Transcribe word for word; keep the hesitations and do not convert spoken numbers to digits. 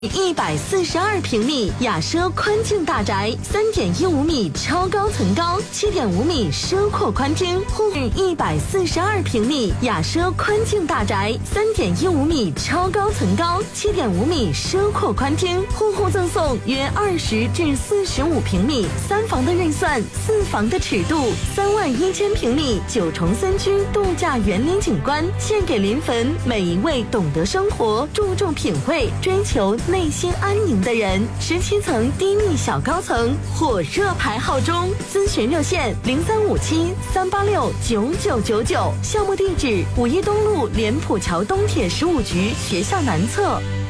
一百四十二平米雅奢宽境大宅，三点一五米超高层高，七点五米奢阔宽厅。户一百四十二平米雅奢宽境大宅，三点一五米超高层高，七点五米奢阔宽厅。户户赠送约二十至四十五平米三房的预算，四房的尺度，三万一千平米九重三居度假园林景观，献给临汾每一位懂得生活、注重品味、追求内心安宁的人。十七层低密小高层，火热排号中，咨询热线零三五七三八六九九九九，项目地址五一东路莲浦桥东铁十五局学校南侧。